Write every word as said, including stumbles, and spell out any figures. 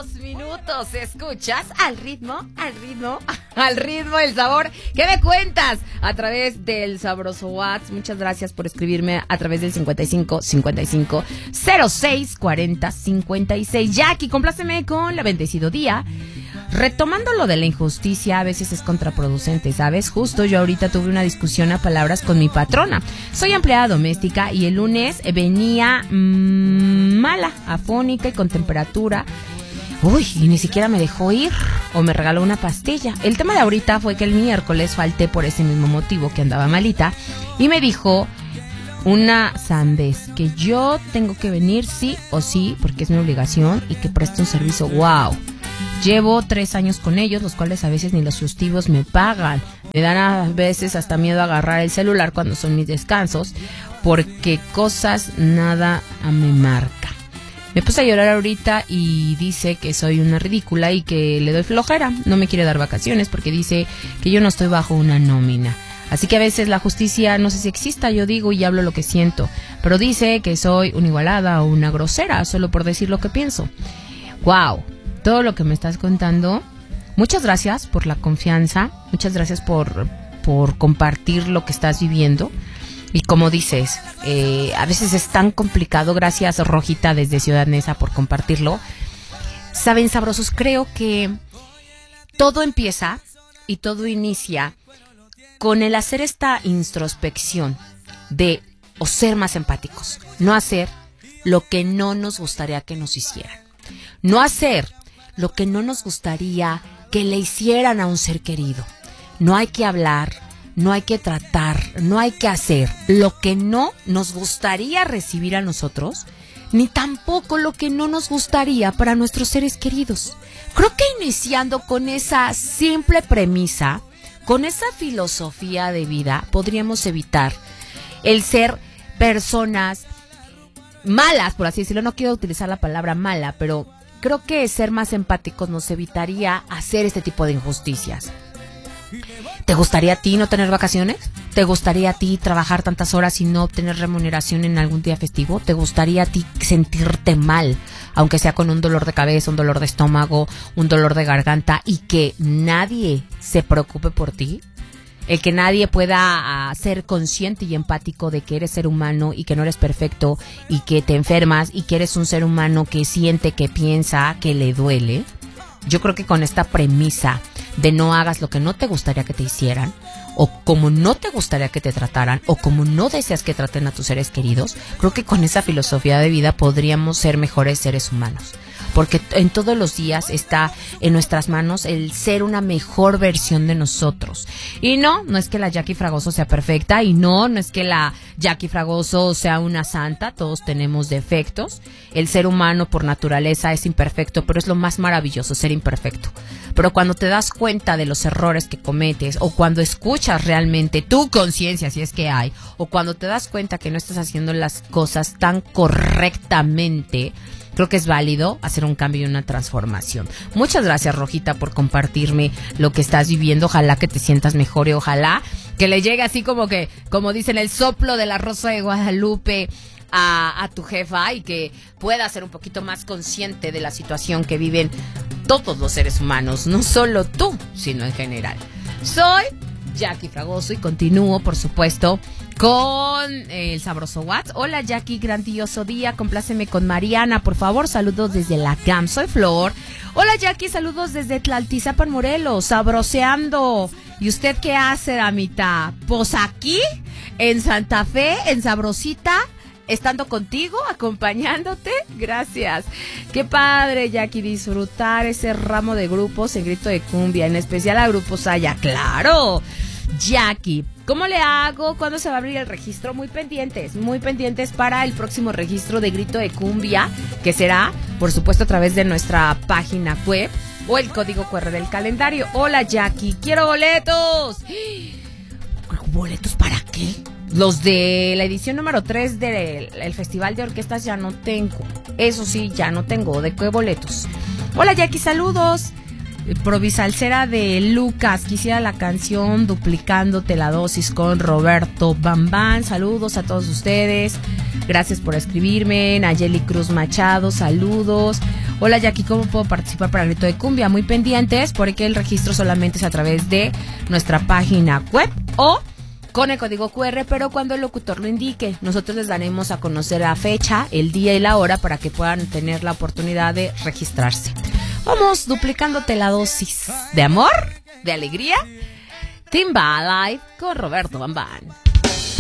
Dos minutos, ¿escuchas? Al ritmo, al ritmo, al ritmo, el sabor. ¿Qué me cuentas? A través del sabroso WhatsApp. Muchas gracias por escribirme a través del cincuenta y cinco cincuenta y cinco cero seis cuarenta cincuenta y seis. Jackie, compláceme con la bendecido día. Retomando lo de la injusticia, a veces es contraproducente, ¿sabes? Justo yo ahorita tuve una discusión a palabras con mi patrona. Soy empleada doméstica y el lunes venía mmm, mala, afónica y con temperatura. Uy, y ni siquiera me dejó ir o me regaló una pastilla. El tema de ahorita fue que el miércoles falté por ese mismo motivo, que andaba malita, y me dijo una sandez que yo tengo que venir sí o sí, porque es mi obligación, y que preste un servicio. ¡Wow! Llevo tres años con ellos, los cuales a veces ni los festivos me pagan. Me dan a veces hasta miedo a agarrar el celular cuando son mis descansos, porque cosas nada me marca. Me puse a llorar ahorita y dice que soy una ridícula y que le doy flojera. No me quiere dar vacaciones porque dice que yo no estoy bajo una nómina. Así que a veces la justicia no sé si exista, yo digo y hablo lo que siento. Pero dice que soy una igualada o una grosera, solo por decir lo que pienso. ¡Wow! Todo lo que me estás contando, muchas gracias por la confianza, muchas gracias por, por compartir lo que estás viviendo. Y como dices, eh, a veces es tan complicado. Gracias, Rojita, desde Ciudad Neza, por compartirlo. Saben, sabrosos, creo que todo empieza y todo inicia con el hacer esta introspección de o ser más empáticos, no hacer lo que no nos gustaría que nos hicieran, no hacer lo que no nos gustaría que le hicieran a un ser querido. No hay que hablar, no hay que tratar, no hay que hacer lo que no nos gustaría recibir a nosotros, ni tampoco lo que no nos gustaría para nuestros seres queridos. Creo que iniciando con esa simple premisa, con esa filosofía de vida, podríamos evitar el ser personas malas, por así decirlo. No quiero utilizar la palabra mala, pero creo que ser más empáticos nos evitaría hacer este tipo de injusticias. ¿Te gustaría a ti no tener vacaciones? ¿Te gustaría a ti trabajar tantas horas y no obtener remuneración en algún día festivo? ¿Te gustaría a ti sentirte mal, aunque sea con un dolor de cabeza, un dolor de estómago, un dolor de garganta, y que nadie se preocupe por ti? El que nadie pueda uh, ser consciente y empático de que eres ser humano y que no eres perfecto y que te enfermas y que eres un ser humano que siente, que piensa, que le duele. Yo creo que con esta premisa de no hagas lo que no te gustaría que te hicieran, o como no te gustaría que te trataran, o como no deseas que traten a tus seres queridos, creo que con esa filosofía de vida podríamos ser mejores seres humanos. Porque en todos los días está en nuestras manos el ser una mejor versión de nosotros. Y no, no es que la Jackie Fragoso sea perfecta, y no, no es que la Jackie Fragoso sea una santa. Todos tenemos defectos. El ser humano por naturaleza es imperfecto, pero es lo más maravilloso, ser imperfecto. Pero cuando te das cuenta de los errores que cometes, o cuando escuchas realmente tu conciencia, si es que hay, o cuando te das cuenta que no estás haciendo las cosas tan correctamente, creo que es válido hacer un cambio y una transformación. Muchas gracias, Rojita, por compartirme lo que estás viviendo. Ojalá que te sientas mejor y ojalá que le llegue así como que, como dicen, el soplo de la Rosa de Guadalupe a, a tu jefa, y que pueda ser un poquito más consciente de la situación que viven todos los seres humanos, no solo tú, sino en general. Soy Jackie Fragoso y continúo, por supuesto, con el sabroso WhatsApp. Hola, Jackie, grandioso día, compláceme con Mariana, por favor, saludos desde la C A M, soy Flor. Hola, Jackie, saludos desde Tlaltizapan, Morelos, sabroseando. ¿Y usted qué hace, damita? Pues aquí, en Santa Fe, en Sabrosita, estando contigo, acompañándote. Gracias. Qué padre, Jackie, disfrutar ese ramo de grupos en Grito de Cumbia, en especial a Grupo Saya. ¡Claro! Jackie, ¿cómo le hago? ¿Cuándo se va a abrir el registro? Muy pendientes, muy pendientes para el próximo registro de Grito de Cumbia, que será, por supuesto, a través de nuestra página web o el código Q R del calendario. Hola, Jackie, quiero boletos. ¿Boletos para qué? Los de la edición número tres del el Festival de Orquestas ya no tengo. Eso sí, ya no tengo. ¿De qué boletos? Hola, Jackie, saludos. Provisalcera de Lucas, quisiera la canción Duplicándote la dosis con Roberto Bambán. Saludos a todos ustedes. Gracias por escribirme. Nayeli Cruz Machado, saludos. Hola Jackie, ¿cómo puedo participar para el grito de cumbia? Muy pendientes porque el registro solamente es a través de nuestra página web o con el código cu erre, pero cuando el locutor lo indique, nosotros les daremos a conocer la fecha, el día y la hora para que puedan tener la oportunidad de registrarse. Vamos duplicándote la dosis de amor, de alegría. Timba Live con Roberto Bambán.